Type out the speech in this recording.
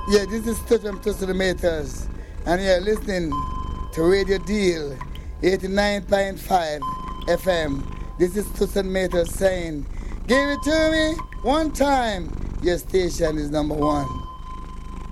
Yeah, this is Touch from Tussle Meters, and you're listening to Radio Deal 89.5 FM. This is Tussle Meters saying, give it to me one time. Your station is number one.